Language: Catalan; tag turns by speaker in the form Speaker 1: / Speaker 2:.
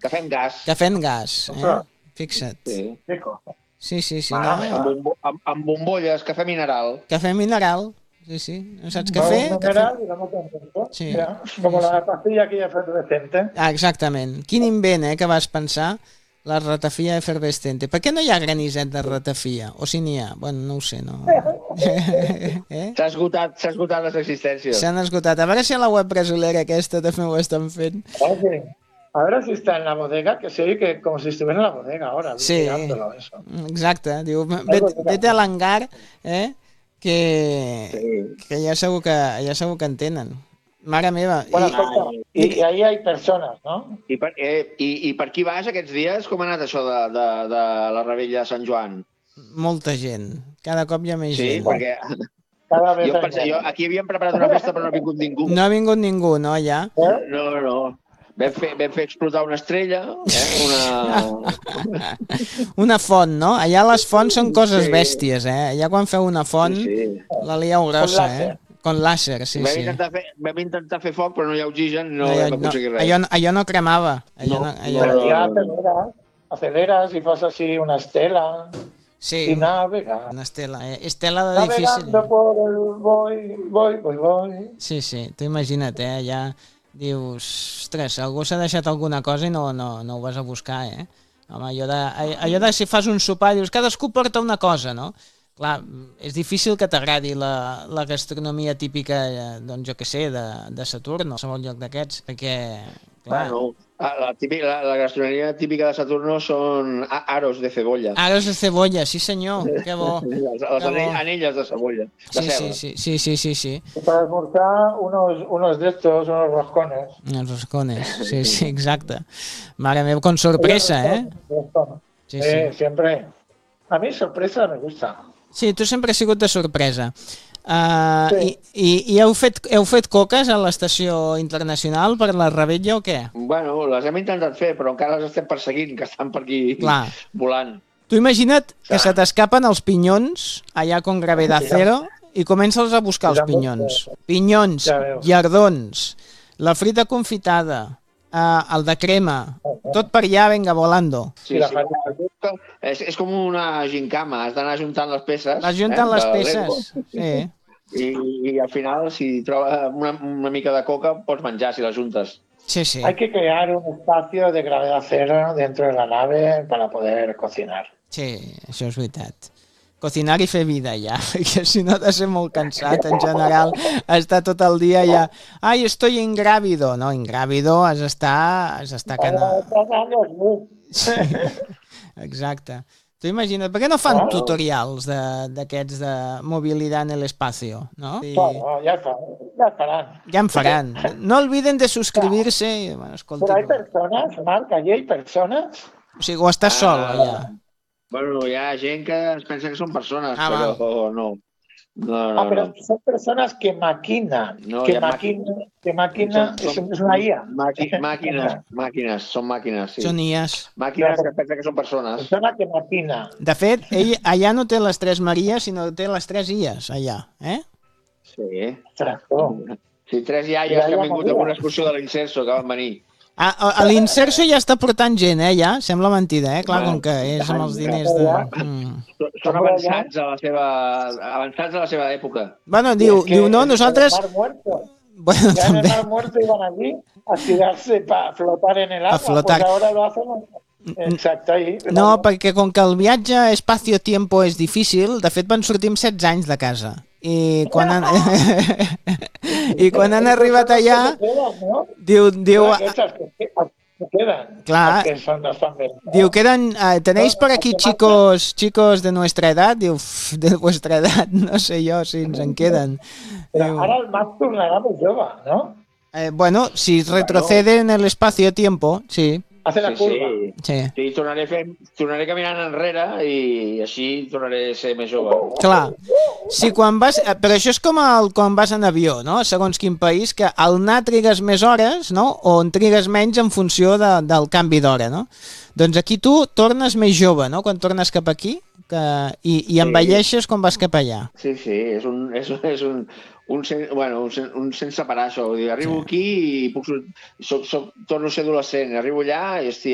Speaker 1: Cafè amb gas.
Speaker 2: Cafè amb gas, fixa't.
Speaker 1: Sí.
Speaker 2: Sí,
Speaker 1: Amb bombolles, cafè mineral.
Speaker 2: Cafè mineral, sí. ¿No saps
Speaker 3: Va
Speaker 2: cafè?
Speaker 3: un mineral y vamos contento.
Speaker 2: Sí.
Speaker 3: Ya, como la pastilla aquella efervescente.
Speaker 2: Ah, exactament. Quin invent, que vas pensar? La ratafia efervescente. Per què no hi ha graniset de ratafia? O si n'hi ha? Bueno, no ho sé, no.
Speaker 1: S'ha esgotat les existències.
Speaker 2: S'han esgotat. A veure si a la web brasilera aquesta també ho estan fent.
Speaker 3: Oye, a ver si está en la bodega, que se oye que como si estuviera en la bodega ahora,
Speaker 2: Sí,
Speaker 3: mirándolo eso.
Speaker 2: exacte. Diu, vete a l'hangar, que ja segur que en tenen. Mare meva.
Speaker 3: Bueno, y ahí hay personas, ¿no?
Speaker 1: I per qui vas aquests dies? Com ha anat això de la Rebella de Sant Joan?
Speaker 2: Molta gent. Cada cop hi ha més gent.
Speaker 1: Sí, perquè aquí havíem preparat una festa però no ha vingut ningú.
Speaker 2: No ha vingut ningú, no, ja?
Speaker 1: No. Vam fer explotar una estrella,
Speaker 2: Una font, no? Allà les fonts són coses bèsties, Allà quan feu una font, la lieu grossa, Con làser, sí.
Speaker 1: Vam intentar fer foc, però no hi ha oxigen, no vam aconseguir res.
Speaker 2: Allò no cremava.
Speaker 3: Aceleras y fas así una estela.
Speaker 2: Sí,
Speaker 3: y navega.
Speaker 2: Una estela. Estela d'edifici.
Speaker 3: Navegando por el voy.
Speaker 2: Sí, tu imagina't, allà dius, ostres, algú s'ha deixat alguna cosa i no ho vas a buscar, Home, allò de si fas un sopar, dius, cadascú porta una cosa, no? Clar, és difícil que t'agradi la gastronomia típica, doncs jo què sé, de Saturn o qualsevol lloc d'aquests, perquè...
Speaker 1: Bueno, la gastronomia típica de Saturno són aros de cebolla.
Speaker 2: Aros de cebolla, sí senyor, que bo.
Speaker 1: Les anelles de cebolla, de ceba.
Speaker 2: Sí.
Speaker 3: Para almorzar unos de estos, unos roscones.
Speaker 2: Unos roscones, sí, exacte. Mare meva, con sorpresa,
Speaker 3: Sí, siempre. A mí sorpresa me gusta.
Speaker 2: Sí, tu sempre has sigut de sorpresa. I heu fet coques a l'estació internacional per la Rebella o què?
Speaker 1: Bueno, les hem intentat fer, però encara les estem perseguint, que estan per aquí volant.
Speaker 2: Tu imagina't que se t'escapen els pinyons allà con gravedad cero i comences a buscar els pinyons. Pinyons, llardons, la frita confitada, el de crema, tot per allà, venga, volando.
Speaker 1: Sí. És com una gincama, has d'anar juntant les peces.
Speaker 2: Vas juntant les peces, sí.
Speaker 1: I al final, si trobes una mica de coca, pots menjar si les juntes.
Speaker 2: Sí.
Speaker 3: Hay que crear un espacio de gravedad cero dentro de la nave para poder cocinar.
Speaker 2: Sí, això és veritat. Cocinar i fer vida ja, perquè si no ha de ser molt cansat en general, estar tot el dia ja, ai, estoy ingrávido, no, ingrávido has d'estar que no... Sí, exacte. Tu imagina't, per què no fan tutorials d'aquests de mobilitat en l'espacio, no?
Speaker 3: Claro, ja faran.
Speaker 2: Ja en faran. No olviden de suscribir-se. Bueno,
Speaker 3: però hay persones, Marc, allí hay persones...
Speaker 2: O sigui, o estàs sol allà?
Speaker 1: Bueno, hi ha gent que es pensa que són persones, però no.
Speaker 3: No. Pero son personas que maquinan.
Speaker 1: No,
Speaker 3: que maquina es una IA.
Speaker 1: Màquines, són màquines, sí.
Speaker 2: Són IAs.
Speaker 1: Màquines que pensen que són persones.
Speaker 3: Persona que maquina.
Speaker 2: De fet, ell allà no té les 3 Maries, sinó que té les 3 IAs, allà,
Speaker 1: Sí.
Speaker 3: Tractor.
Speaker 1: Sí, 3 iaies que han vingut a una excursió de l'Inserso, que van venir.
Speaker 2: A l'Inserso ja està portant gent, ja? Sembla mentida, Clar, com que és amb els diners de...
Speaker 1: Són avançats a la seva època.
Speaker 2: Bueno, diu no, nosaltres...
Speaker 3: Bueno, ya en el Mar Muerto iban allí a tirarse para flotar en el agua, pues ahora lo hacen... Exacte, ahí.
Speaker 2: No, perquè com que el viatge espacio-tiempo és difícil, de fet van sortir amb 16 anys de casa. I quan han arribat allà, diu... Clar, diu, tenéis por aquí chicos de nuestra edad? Diu, de vuestra edad, no sé jo si ens en queden.
Speaker 3: Ara el Marc tornarà més jove, no?
Speaker 2: Bueno, si retrocede en el espacio-tiempo, sí.
Speaker 3: Hace la curva.
Speaker 1: Sí, tornaré caminant enrere i així tornaré a ser més jove.
Speaker 2: Clar. Sí, però això és com quan vas en avió, no? Segons quin país, que al anar trigues més hores, no? O en trigues menys en funció del canvi d'hora, no? Doncs aquí tu tornes més jove, no? Quan tornes cap aquí i envelleixes quan vas cap allà.
Speaker 1: Sí, és un sense parar, això. Arribo aquí i torno a ser adolescent. Arribo allà i